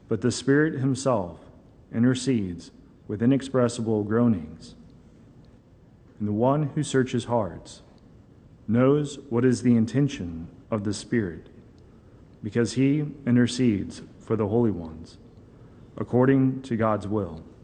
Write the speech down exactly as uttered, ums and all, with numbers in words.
but the Spirit himself intercedes with inexpressible groanings. And the one who searches hearts knows what is the intention of the Spirit, because he intercedes for the holy ones, according to God's will.